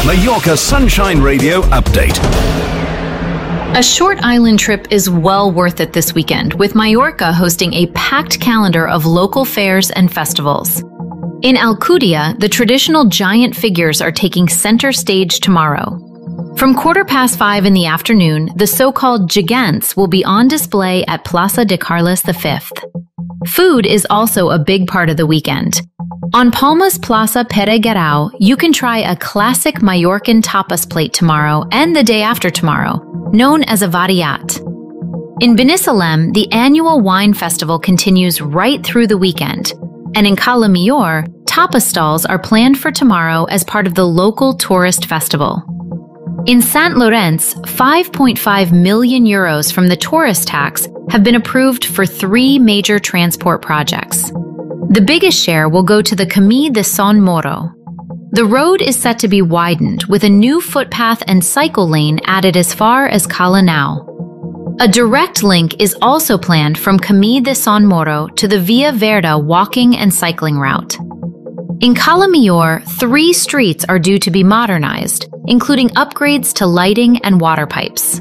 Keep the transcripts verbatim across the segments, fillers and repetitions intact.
Mallorca Sunshine Radio Update. A short island trip is well worth it this weekend, with Mallorca hosting a packed calendar of local fairs and festivals. In Alcudia, the traditional giant figures are taking center stage tomorrow. From quarter past five in the afternoon, the so-called Gigants will be on display at Plaza de Carlos the Fifth. Food is also a big part of the weekend. On Palma's Plaza Pere Garau, you can try a classic Mallorcan tapas plate tomorrow and the day after tomorrow, known as a variat. In Binissalem, the annual wine festival continues right through the weekend, and in Cala Millor, tapas stalls are planned for tomorrow as part of the local tourist festival. In Sant Llorenç, five point five million euros from the tourist tax have been approved for three major transport projects. The biggest share will go to the Camí de Son Moro. The road is set to be widened with a new footpath and cycle lane added as far as Cala Nau. A direct link is also planned from Camí de Son Moro to the Via Verda walking and cycling route. In Cala Millor, three streets are due to be modernized, including upgrades to lighting and water pipes.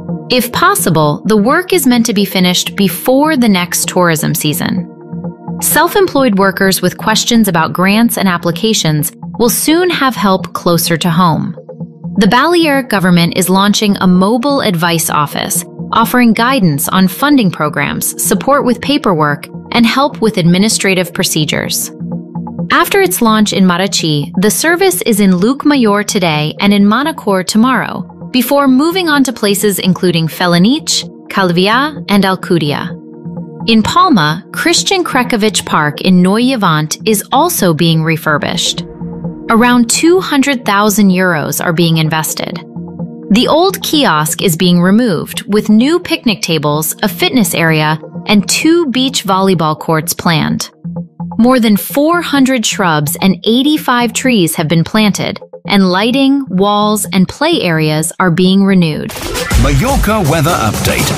If possible, the work is meant to be finished before the next tourism season. Self-employed workers with questions about grants and applications will soon have help closer to home. The Balearic government is launching a mobile advice office, offering guidance on funding programs, support with paperwork, and help with administrative procedures. After its launch in Marratxí, the service is in Llucmajor today and in Manacor tomorrow, before moving on to places including Felanitx, Calvià, and Alcudia. In Palma, Christian Krekovich Park in Neu Llevant is also being refurbished. Around two hundred thousand euros are being invested. The old kiosk is being removed, with new picnic tables, a fitness area, and two beach volleyball courts planned. More than four hundred shrubs and eighty-five trees have been planted, and lighting, walls, and play areas are being renewed. Mallorca Weather Update.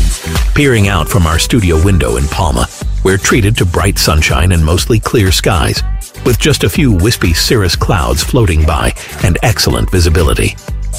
Peering out from our studio window in Palma, we're treated to bright sunshine and mostly clear skies, with just a few wispy cirrus clouds floating by and excellent visibility.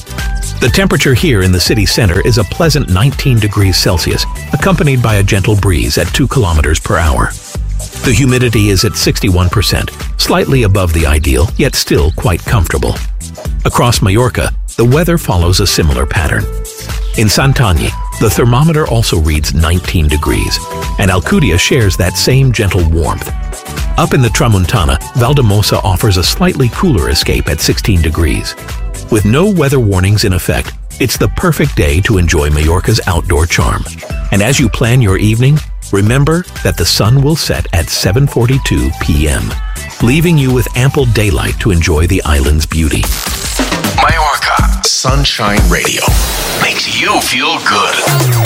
The temperature here in the city center is a pleasant nineteen degrees Celsius, accompanied by a gentle breeze at two kilometers per hour. The humidity is at sixty-one percent, slightly above the ideal, yet still quite comfortable. Across Mallorca, the weather follows a similar pattern. In Santanyí, the thermometer also reads nineteen degrees, and Alcudia shares that same gentle warmth. Up in the Tramuntana, Valldemossa offers a slightly cooler escape at sixteen degrees. With no weather warnings in effect, it's the perfect day to enjoy Mallorca's outdoor charm. And as you plan your evening, remember that the sun will set at seven forty-two p m, leaving you with ample daylight to enjoy the island's beauty. Mallorca Sunshine Radio makes you feel good.